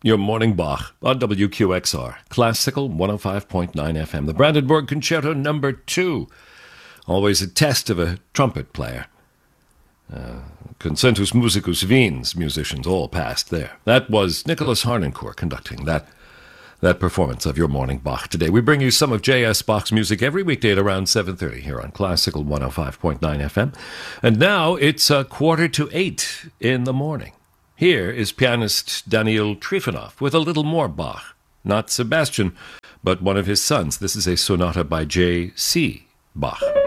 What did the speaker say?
Your morning Bach on WQXR, Classical 105.9 FM. The Brandenburg Concerto No. 2, always a test of a trumpet player. Concentus Musicus Wien's musicians all passed there. That was Nicholas Harnoncourt conducting that performance of Your Morning Bach today. We bring you some of J.S. Bach's music every weekday at around 7:30 here on Classical 105.9 FM. And now it's 7:45 in the morning. Here is pianist Daniil Trifonov with a little more Bach. Not Sebastian, but one of his sons. This is a sonata by J.C. Bach.